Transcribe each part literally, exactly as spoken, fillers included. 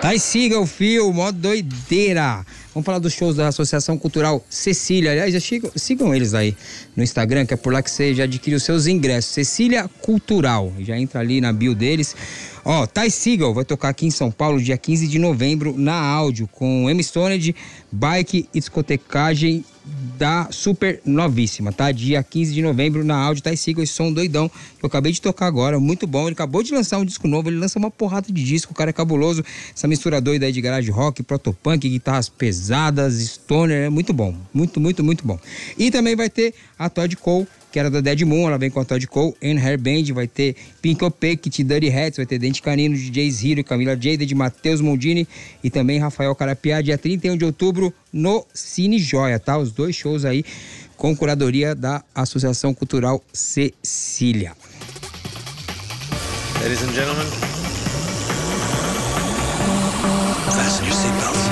Aí siga o fio, mó doideira. Vamos falar dos shows da Associação Cultural Cecília. Aliás, já sigam, sigam eles aí no Instagram, que é por lá que você já adquire os seus ingressos. Cecília Cultural. Já entra ali na bio deles. Ó, Ty Segall vai tocar aqui em São Paulo dia quinze de novembro na Áudio com M Stoned, Bike e discotecagem da Super Novíssima, tá? Dia quinze de novembro na Áudio. Ty Segall, esse som doidão que eu acabei de tocar agora, muito bom. Ele acabou de lançar um disco novo, ele lança uma porrada de disco, o cara é cabuloso. Essa mistura doida aí de garage rock, protopunk, guitarras pesadas, stoner, é muito bom. Muito, muito, muito bom. E também vai ter a Todd Cole, que era da Dead Moon, ela vem com a Todd Cole, and Hair Band, vai ter Pink Opaque, Kit Dirty Hats, vai ter Dente Canino, D Js Hero, Camila Jaded, Matheus Mondini e também Rafael Carapiá, dia trinta e um de outubro no Cine Joia, tá? Os dois shows aí com curadoria da Associação Cultural Cecília. Ladies and gentlemen, fasten your seatbelts.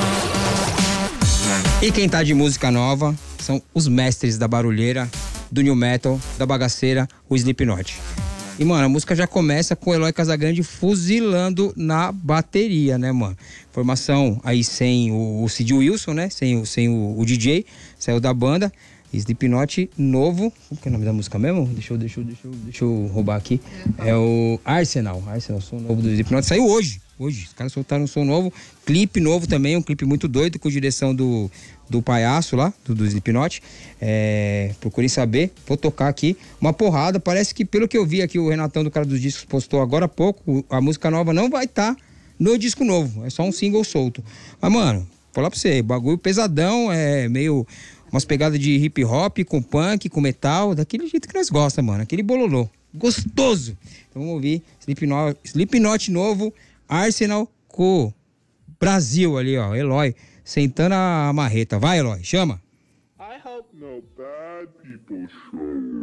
E quem tá de música nova são os mestres da barulheira, do new metal, da bagaceira, o Slipknot. E, mano, a música já começa com o Eloy Casagrande fuzilando na bateria, né, mano? Formação aí sem o, o Sid Wilson, né? Sem, o, sem o, o D J, saiu da banda. Slipknot novo. Como que é o nome da música mesmo? Deixa eu, deixa eu, deixa eu, deixa eu roubar aqui. É o Arsenal. Arsenal, som novo do Slipknot. Saiu hoje. Hoje. Os caras soltaram um som novo. Clipe novo também. Um clipe muito doido com direção do, do palhaço lá, do, do Slipknot. É, procurem saber. Vou tocar aqui. Uma porrada. Parece que, pelo que eu vi aqui, o Renatão do Cara dos Discos postou agora há pouco. A música nova não vai estar tá no disco novo. É só um single solto. Mas, mano, vou falar pra você. Bagulho pesadão. É meio... umas pegadas de hip hop, com punk, com metal, daquele jeito que nós gostamos, mano. Aquele bololô. Gostoso. Então vamos ouvir Slipknot, Slipknot novo, Arsenal com Brasil ali, ó. Eloy sentando a marreta. Vai, Eloy, chama. I hope no bad people show.